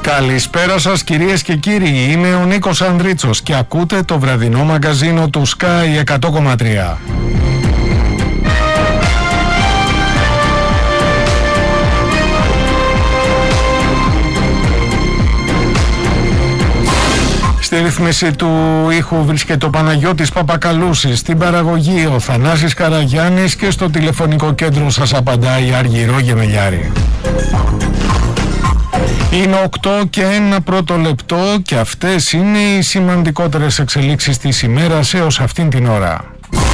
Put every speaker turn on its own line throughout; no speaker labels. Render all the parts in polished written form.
Καλησπέρα σας κυρίες και κύριοι, είμαι ο Νίκος Ανδρίτσος και ακούτε το βραδινό μαγκαζίνο του Sky 100,3. Στη ρύθμιση του ήχου βρίσκεται ο Παναγιώτης Παπακαλούσης, στην παραγωγή ο Θανάσης Καραγιάννης και στο τηλεφωνικό κέντρο σας απαντάει η Αργυρό Γεμελιάρη. Είναι 8 και 1 πρώτο λεπτό και αυτές είναι οι σημαντικότερες εξελίξεις της ημέρας έως αυτήν την ώρα.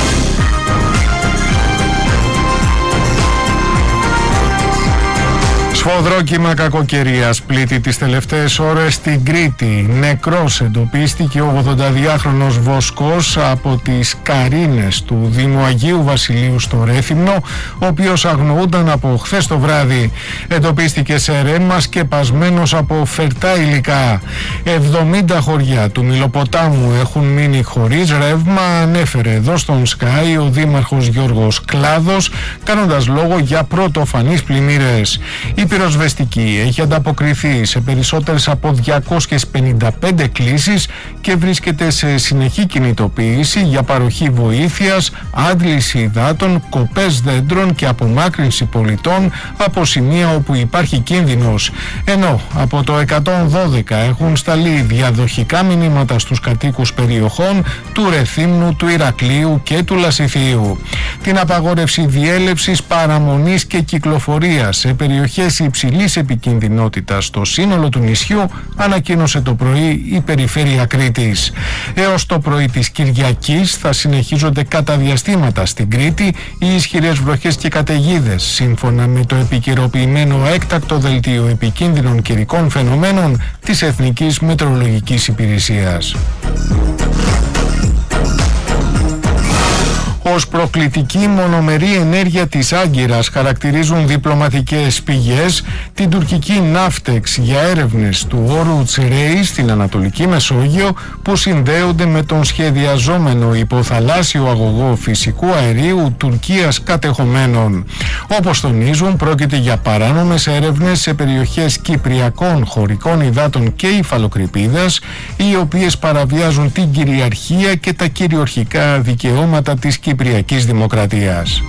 Σφοδρό κύμα κακοκαιρίας πλήττει τις τελευταίες ώρες στην Κρήτη. Νεκρός εντοπίστηκε ο 82χρονος Βοσκός από τις Καρίνες του Δήμου Αγίου Βασιλείου στο Ρέθυμνο, ο οποίος αγνοούνταν από χθες το βράδυ. Εντοπίστηκε σε ρέμα σκεπασμένος από φερτά υλικά. 70 χωριά του Μιλοποτάμου έχουν μείνει χωρίς ρεύμα, ανέφερε εδώ στον Sky ο Δήμαρχος Γιώργος Κλάδος, κάνοντας λόγο για πρωτοφανείς πλημμύρες. Η πυροσβεστική έχει ανταποκριθεί σε περισσότερες από 255 κλήσεις και βρίσκεται σε συνεχή κινητοποίηση για παροχή βοήθειας, άντληση υδάτων, κοπές δέντρων και απομάκρυνση πολιτών από σημεία όπου υπάρχει κίνδυνος. Ενώ από το 112 έχουν σταλεί διαδοχικά μηνύματα στους κατοίκους περιοχών του Ρεθύμνου, του Ηρακλείου και του Λασιθίου. Την απαγόρευση διέλευσης, παραμονής και κυκλοφορίας σε περιοχές υψηλής επικινδυνότητας στο σύνολο του νησιού ανακοίνωσε το πρωί η Περιφέρεια Κρήτης. Έως το πρωί της Κυριακής θα συνεχίζονται κατά διαστήματα στην Κρήτη οι ισχυρές βροχές και καταιγίδες, σύμφωνα με το επικαιροποιημένο έκτακτο δελτίο επικίνδυνων καιρικών φαινομένων της Εθνικής Μετεωρολογικής Υπηρεσίας. Ως προκλητική μονομερή ενέργεια της Άγκυρας χαρακτηρίζουν διπλωματικές πηγές την τουρκική Ναύτεξ για έρευνες του όρου Τσιρέη στην Ανατολική Μεσόγειο που συνδέονται με τον σχεδιαζόμενο υποθαλάσσιο αγωγό φυσικού αερίου Τουρκίας κατεχομένων. Όπως τονίζουν, πρόκειται για παράνομες έρευνες σε περιοχές κυπριακών χωρικών υδάτων και υφαλοκρηπίδας, οι οποίες παραβιάζουν την κυριαρχία και τα κυριορχικά δικαιώματα της Κυπριακής Δημοκρατίας.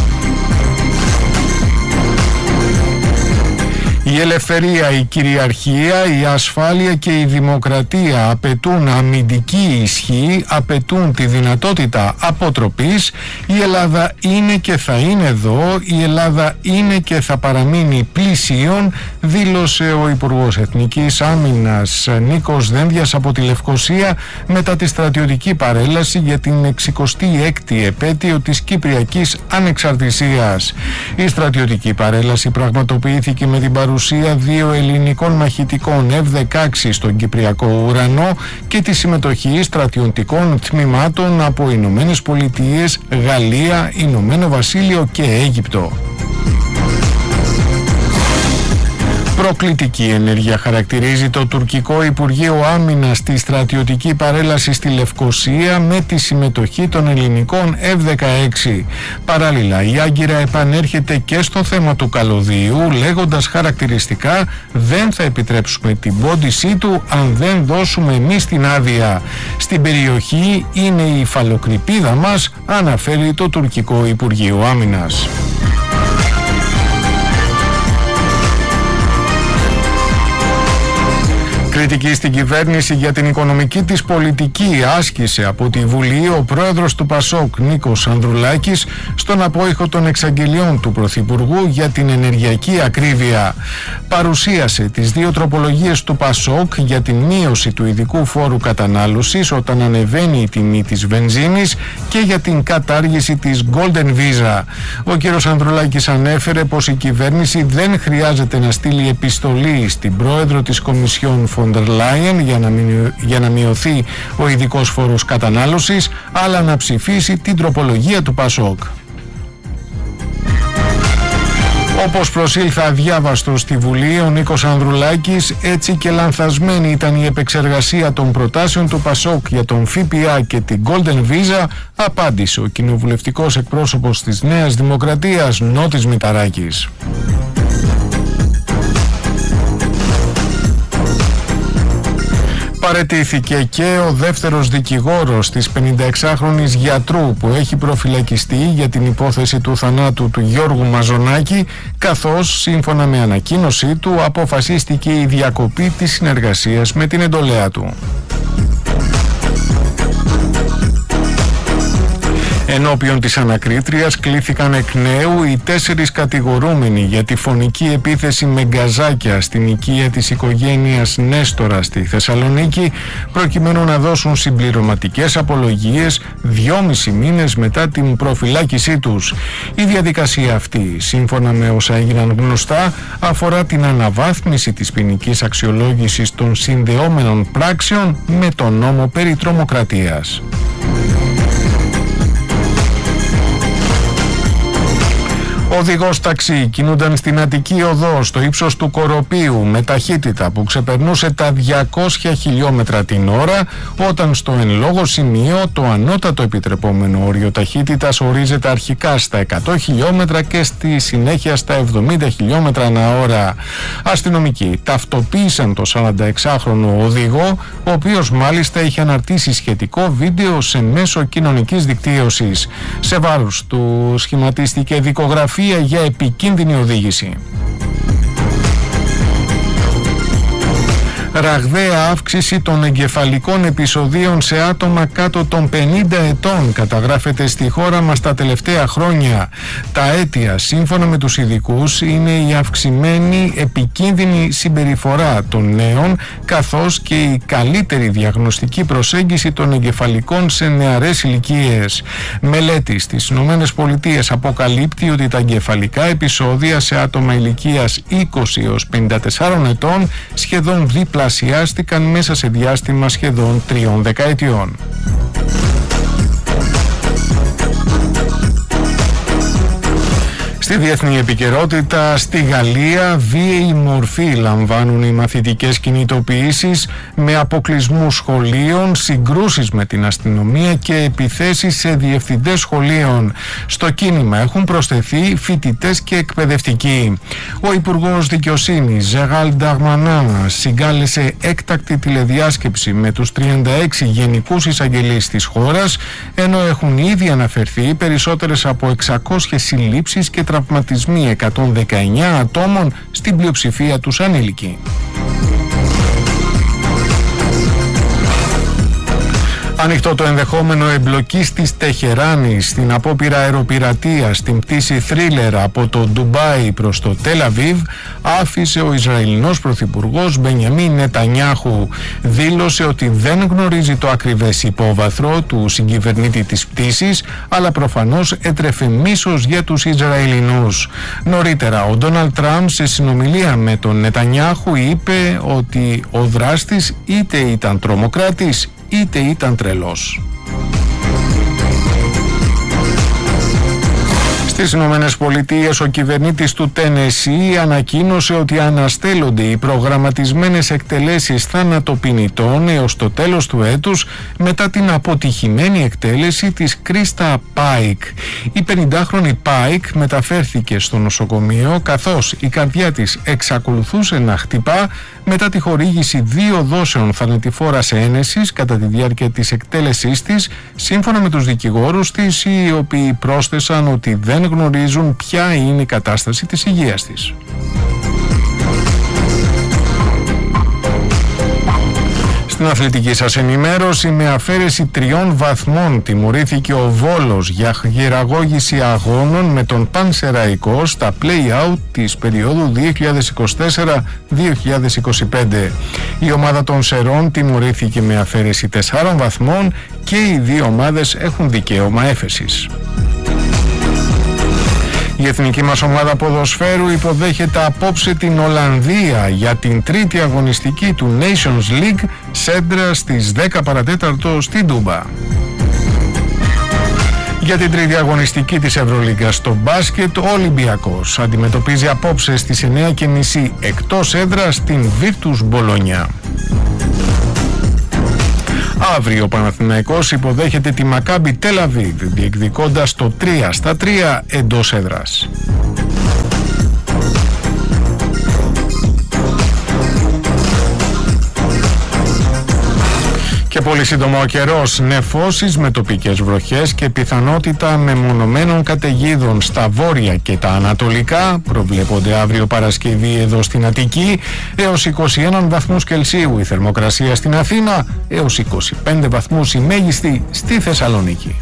Η ελευθερία, η κυριαρχία, η ασφάλεια και η δημοκρατία απαιτούν αμυντική ισχύ, απαιτούν τη δυνατότητα αποτροπής. Η Ελλάδα είναι και θα είναι εδώ, η Ελλάδα είναι και θα παραμείνει πλησίον, δήλωσε ο Υπουργός Εθνικής Άμυνας Νίκος Δένδιας από τη Λευκοσία μετά τη στρατιωτική παρέλαση για την 66η επέτειο της Κυπριακής Ανεξαρτησίας. Η στρατιωτική παρέλαση πραγματοποιήθηκε με την παρουσία δύο ελληνικών μαχητικών F-16 στον Κυπριακό ουρανό και τη συμμετοχή στρατιωτικών τμήματων από Ηνωμένες Πολιτείες, Γαλλία, Ηνωμένο Βασίλειο και Αίγυπτο. Προκλητική ενέργεια χαρακτηρίζει το τουρκικό Υπουργείο Άμυνας στη στρατιωτική παρέλαση στη Λευκοσία με τη συμμετοχή των ελληνικών F-16. Παράλληλα, η Άγκυρα επανέρχεται και στο θέμα του καλωδίου, λέγοντας χαρακτηριστικά «Δεν θα επιτρέψουμε την πόντισή του αν δεν δώσουμε εμείς την άδεια. Στην περιοχή είναι η υφαλοκρηπίδα μας», αναφέρει το τουρκικό Υπουργείο Άμυνας. Κριτική στην κυβέρνηση για την οικονομική της πολιτική άσκησε από τη Βουλή ο πρόεδρος του ΠΑΣΟΚ Νίκος Ανδρουλάκης στον απόϊχο των εξαγγελιών του Πρωθυπουργού για την ενεργειακή ακρίβεια. Παρουσίασε τις δύο τροπολογίες του ΠΑΣΟΚ για την μείωση του ειδικού φόρου κατανάλωσης όταν ανεβαίνει η τιμή της βενζίνης και για την κατάργηση της Golden Visa. Ο κ. Ανδρουλάκης ανέφερε πως η κυβέρνηση δεν χρειάζεται να στείλει επιστολή στην πρόεδρο της Κομισιόν Φοντερ Λάιεν για να μειωθεί ο ειδικός φόρος κατανάλωσης, αλλά να ψηφίσει την τροπολογία του ΠΑΣΟΚ. Όπως προσήλθα αδιάβαστο στη Βουλή ο Νίκος Ανδρουλάκης, έτσι και λανθασμένη ήταν η επεξεργασία των προτάσεων του ΠΑΣΟΚ για τον ΦΠΑ και την Golden Visa, απάντησε ο κοινοβουλευτικός εκπρόσωπος της Νέας Δημοκρατίας Νότης Μηταράκης. Παραιτήθηκε και ο δεύτερος δικηγόρος της 56χρονης γιατρού που έχει προφυλακιστεί για την υπόθεση του θανάτου του Γιώργου Μαζονάκη, καθώς σύμφωνα με ανακοίνωσή του αποφασίστηκε η διακοπή της συνεργασίας με την εντολέα του. Ενώπιον της ανακρίτριας κλήθηκαν εκ νέου οι 4 κατηγορούμενοι για τη φωνική επίθεση με γκαζάκια στην οικία της οικογένειας Νέστορα στη Θεσσαλονίκη, προκειμένου να δώσουν συμπληρωματικές απολογίες 2,5 μήνες μετά την προφυλάκησή τους. Η διαδικασία αυτή, σύμφωνα με όσα έγιναν γνωστά, αφορά την αναβάθμιση της ποινικής αξιολόγησης των συνδεόμενων πράξεων με τον νόμο περί τρομοκρατίας. Ο οδηγός ταξί κινούνταν στην Αττική Οδό στο ύψος του Κοροπίου με ταχύτητα που ξεπερνούσε τα 200 χιλιόμετρα την ώρα, όταν στο εν λόγω σημείο το ανώτατο επιτρεπόμενο όριο ταχύτητας ορίζεται αρχικά στα 100 χιλιόμετρα και στη συνέχεια στα 70 χιλιόμετρα ανά ώρα. Αστυνομικοί ταυτοποίησαν το 46χρονο οδηγό, ο οποίος μάλιστα είχε αναρτήσει σχετικό βίντεο σε μέσο κοινωνικής δικτύωσης. Σε βάρος του σχηματίστηκε δικογραφία για επικίνδυνη οδήγηση. Ραγδαία αύξηση των εγκεφαλικών επεισοδίων σε άτομα κάτω των 50 ετών καταγράφεται στη χώρα μας τα τελευταία χρόνια. Τα αίτια, σύμφωνα με τους ειδικούς, είναι η αυξημένη επικίνδυνη συμπεριφορά των νέων, καθώς και η καλύτερη διαγνωστική προσέγγιση των εγκεφαλικών σε νεαρές ηλικίες. Μελέτη στις ΗΠΑ αποκαλύπτει ότι τα εγκεφαλικά επεισόδια σε άτομα ηλικίας 20 έως 54 ετών σχεδόν διπλασιάστηκαν μέσα σε διάστημα σχεδόν 3 δεκαετιών. Στη διεθνή επικαιρότητα, στη Γαλλία βίαιη μορφή λαμβάνουν οι μαθητικές κινητοποιήσεις με αποκλεισμούς σχολείων, συγκρούσεις με την αστυνομία και επιθέσεις σε διευθυντές σχολείων. Στο κίνημα έχουν προσθεθεί φοιτητές και εκπαιδευτικοί. Ο Υπουργός Δικαιοσύνης Ζεράλ Νταρμανάν συγκάλεσε έκτακτη τηλεδιάσκεψη με τους 36 γενικούς εισαγγελείς της χώρας, ενώ έχουν ήδη αναφερθεί περισσότερες από 600 συλλήψεις και τραυματισμοί 119 ατόμων, στην πλειοψηφία τους ανήλικοι. Ανοιχτό το ενδεχόμενο εμπλοκής της Τεχεράνης στην απόπειρα αεροπειρατείας στην πτήση Thriller από το Ντουμπάι προς το Τελ Αβίβ, άφησε ο Ισραηλινός Πρωθυπουργός Μπενιαμίν Νετανιάχου. Δήλωσε ότι δεν γνωρίζει το ακριβές υπόβαθρο του συγκυβερνήτη της πτήσης, αλλά προφανώς έτρεφε μίσος για τους Ισραηλινούς. Νωρίτερα, ο Ντόναλντ Τραμπ σε συνομιλία με τον Νετανιάχου είπε ότι ο δράστης είτε ήταν τρομοκράτης είτε ήταν τρελός. Στις Ηνωμένες Πολιτείες, ο κυβερνήτης του Τένεσι ανακοίνωσε ότι αναστέλλονται οι προγραμματισμένες εκτελέσεις θανατοποινητών έως το τέλος του έτους μετά την αποτυχημένη εκτέλεση της Κρίστα Πάικ. Η 50χρονη Πάικ μεταφέρθηκε στο νοσοκομείο, καθώς η καρδιά της εξακολουθούσε να χτυπά μετά τη χορήγηση 2 δόσεων θανατηφόρας ένεσης κατά τη διάρκεια της εκτέλεσής της, σύμφωνα με τους δικηγόρους της, οι οποίοι πρόσθεσαν ότι δεν γνωρίζουν ποια είναι η κατάσταση της υγείας της. Στην αθλητική σας ενημέρωση, με αφαίρεση 3 βαθμών τιμωρήθηκε ο Βόλος για χειραγώγηση αγώνων με τον Πανσεραϊκό στα play-out της περίοδου 2024-2025. Η ομάδα των Σερών τιμωρήθηκε με αφαίρεση 4 βαθμών και οι 2 ομάδες έχουν δικαίωμα έφεσης. Η εθνική μας ομάδα ποδοσφαίρου υποδέχεται απόψε την Ολλανδία για την τρίτη αγωνιστική του Nations League, σέντρα στις 10 παρατέταρτο στην Τούμπα. Για την τρίτη αγωνιστική της Ευρωλίγκας στο μπάσκετ, ο Ολυμπιακός αντιμετωπίζει απόψε στις 9:30 εκτός έδρας την Virtus Μπολόνια. Αύριο ο Παναθηναϊκός υποδέχεται τη Μακάμπι Τελ Αβίβ, διεκδικώντας το 3-3 εντός έδρας. Σε πολύ σύντομο καιρός, νεφώσεις με τοπικές βροχές και πιθανότητα μεμονωμένων καταιγίδων στα βόρεια και τα ανατολικά προβλέπονται αύριο Παρασκευή εδώ στην Αττική, έως 21 βαθμούς Κελσίου η θερμοκρασία στην Αθήνα, έως 25 βαθμούς η μέγιστη στη Θεσσαλονίκη.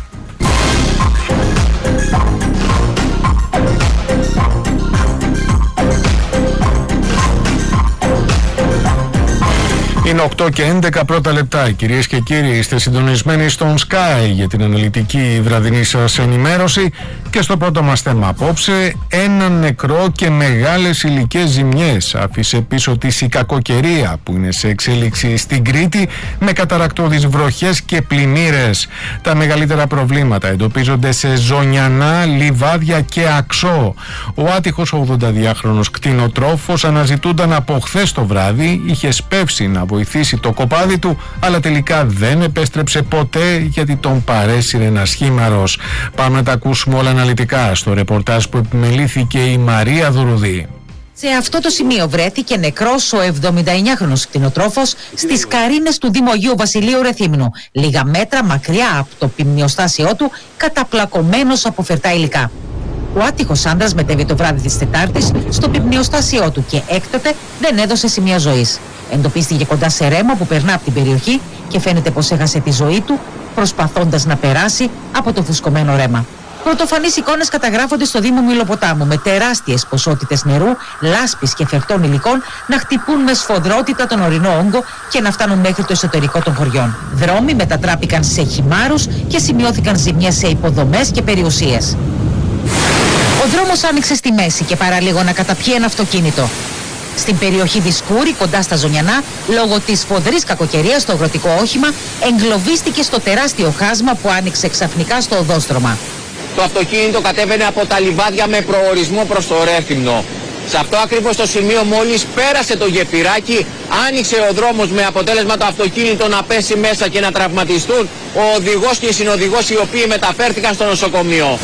Είναι 8 και 11 πρώτα λεπτά. Κυρίες και κύριοι, είστε συντονισμένοι στον Sky για την αναλυτική βραδινή σας ενημέρωση και στο πρώτο μας θέμα απόψε, ένα νεκρό και μεγάλες υλικές ζημιές άφησε πίσω της η κακοκαιρία που είναι σε εξέλιξη στην Κρήτη με καταρακτώδεις βροχές και πλημμύρες. Τα μεγαλύτερα προβλήματα εντοπίζονται σε Ζωνιανά, Λιβάδια και Αξό. Ο άτυχος 82χρονος κτηνοτρόφος αναζητούνταν από χθες το βράδυ, είχε σπεύσει να βοηθήσει το κοπάδι του, αλλά τελικά δεν επέστρεψε ποτέ γιατί τον παρέσυρε ένας χήμαρος. Πάμε να τα ακούσουμε όλα αναλυτικά στο ρεπορτάζ που επιμελήθηκε η Μαρία Δουρουδή.
Σε αυτό το σημείο βρέθηκε νεκρός ο 79χρονος κτηνοτρόφος στις Καρίνες του Δήμου Αγίου Βασιλείου Ρεθύμνου, λίγα μέτρα μακριά από το πυμνιοστάσιό του, καταπλακωμένος από φερτά υλικά. Ο άτυχος άντρας μετέβη το βράδυ της Τετάρτης στο πυμνιοστάσιό του και έκτοτε δεν έδωσε σημεία ζωής. Εντοπίστηκε κοντά σε ρέμα που περνά από την περιοχή και φαίνεται πως έχασε τη ζωή του προσπαθώντας να περάσει από το φουσκωμένο ρέμα. Πρωτοφανείς εικόνες καταγράφονται στο Δήμο Μυλοποτάμου με τεράστιες ποσότητες νερού, λάσπης και φερτών υλικών να χτυπούν με σφοδρότητα τον ορεινό όγκο και να φτάνουν μέχρι το εσωτερικό των χωριών. Δρόμοι μετατράπηκαν σε χυμάρους και σημειώθηκαν ζημιές σε υποδομές και περιουσίες. Ο δρόμος άνοιξε στη μέση και παραλίγο να καταπιεί ένα αυτοκίνητο. Στην περιοχή Δισκούρη, κοντά στα Ζωνιανά, λόγω της σφοδρής κακοκαιρίας, το αγροτικό όχημα εγκλωβίστηκε στο τεράστιο χάσμα που άνοιξε ξαφνικά στο οδόστρωμα.
Το αυτοκίνητο κατέβαινε από τα Λιβάδια με προορισμό προς το Ρέθυμνο. Σε αυτό ακριβώς το σημείο, μόλις πέρασε το γεφυράκι, άνοιξε ο δρόμος με αποτέλεσμα το αυτοκίνητο να πέσει μέσα και να τραυματιστούν ο οδηγός και η συνοδηγός, οι οποίοι μεταφέρθηκαν στο νοσοκομείο.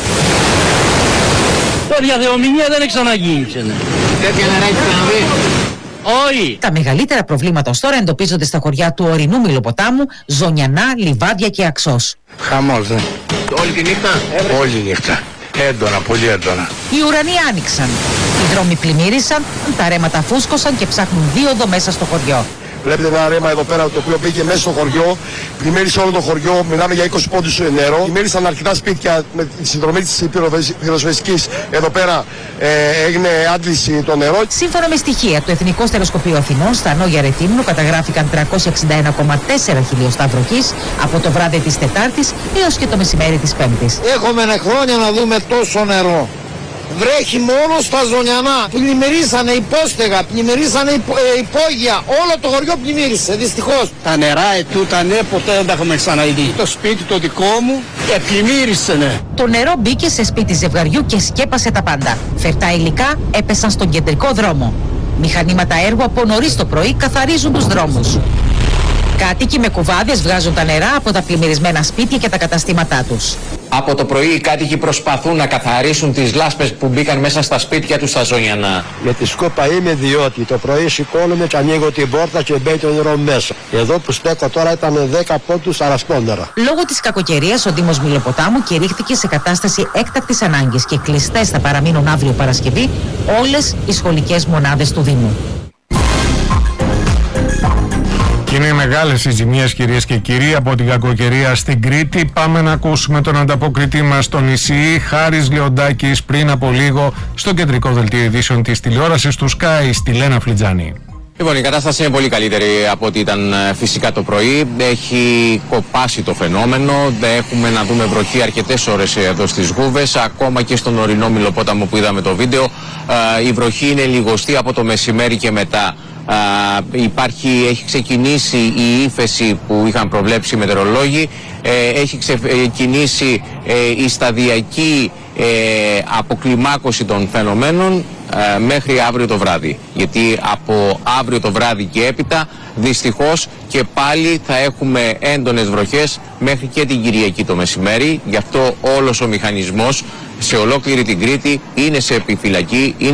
Τώρα διαδεομηνία δεν έχει ξαναγίνει.
Τέτοια νερά έχει ξαναδεί?
Όχι.
Τα μεγαλύτερα προβλήματα ως τώρα εντοπίζονται στα χωριά του ορεινού Μυλοποτάμου, Ζωνιανά, Λιβάδια και Αξός.
Χαμός, ναι.
Όλη τη νύχτα?
Όλη τη νύχτα. Έντονα, πολύ έντονα.
Οι ουρανοί άνοιξαν. Οι δρόμοι πλημμύρισαν, τα ρέματα φούσκωσαν και ψάχνουν δίωδο μέσα στο χωριό.
Βλέπετε ένα ρέμα εδώ πέρα το οποίο μπήκε μέσα στο χωριό, πλημμύρισε όλο το χωριό, μιλάμε για 20 πόντους νερό. Πλημμύρισαν αρκετά σπίτια με τη συνδρομή της πυροσβεστικής. Εδώ πέρα έγινε άντληση το νερό.
Σύμφωνα με στοιχεία του Εθνικού Στερεοσκοπείου Αθηνών, στα Νόγια Ρεθύμνου καταγράφηκαν 361,4 χιλιοστά βροχής από το βράδυ της Τετάρτης έως και το μεσημέρι της Πέμπτης.
Έχουμε χρόνια να δούμε τόσο νερό. Βρέχει μόνο στα Ζωνιανά. Πλημμυρίσανε υπόστεγα, πλημμυρίσανε υπόγεια. Όλο το χωριό πλημμύρισε, δυστυχώς.
Τα νερά ετούτα ναι, ποτέ δεν τα έχουμε ξαναδεί. Το σπίτι το δικό μου πλημμύρισε.
Το νερό μπήκε σε σπίτι ζευγαριού και σκέπασε τα πάντα. Φερτά υλικά έπεσαν στον κεντρικό δρόμο. Μηχανήματα έργου από νωρίς το πρωί καθαρίζουν τους δρόμους. Κάτοικοι με κουβάδες βγάζουν τα νερά από τα πλημμυρισμένα σπίτια και τα καταστήματά τους.
Από το πρωί οι κάτοικοι προσπαθούν να καθαρίσουν τις λάσπες που μπήκαν μέσα στα σπίτια τους στα Ζωνιανά.
Με τη σκούπα είμαι διότι το πρωί σηκώνομαι και ανοίγω την πόρτα και μπαίνει το νερό μέσα. Εδώ που στέκω τώρα ήταν 10 πόντους αρασπόνερα.
Λόγω της κακοκαιρίας ο Δήμος Μυλοποτάμου κηρύχθηκε σε κατάσταση έκτακτης ανάγκης και κλειστές θα παραμείνουν αύριο Παρασκευή όλες οι σχολικές μονάδες του Δήμου.
Είναι μεγάλες οι ζημιές, κυρίες και κύριοι, από την κακοκαιρία στην Κρήτη. Πάμε να ακούσουμε τον ανταποκριτή μας στο νησί, Χάρης Λεοντάκης, πριν από λίγο στο κεντρικό δελτίο ειδήσεων της τηλεόρασης του Sky, στη Λένα Φλιτζάνη.
Λοιπόν, η κατάσταση είναι πολύ καλύτερη από ό,τι ήταν φυσικά το πρωί. Έχει κοπάσει το φαινόμενο. Έχουμε να δούμε βροχή αρκετές ώρες εδώ στις Γούβες. Ακόμα και στον ορεινό Μυλοπόταμο που είδαμε το βίντεο, η βροχή είναι λιγοστή από το μεσημέρι και μετά. Έχει ξεκινήσει η ύφεση που είχαν προβλέψει οι μετεωρολόγοι, έχει ξεκινήσει η σταδιακή αποκλιμάκωση των φαινομένων μέχρι αύριο το βράδυ, γιατί από αύριο το βράδυ και έπειτα δυστυχώς και πάλι θα έχουμε έντονες βροχές μέχρι και την Κυριακή το μεσημέρι. Γι' αυτό όλος ο μηχανισμός σε ολόκληρη την Κρήτη είναι σε επιφυλακή.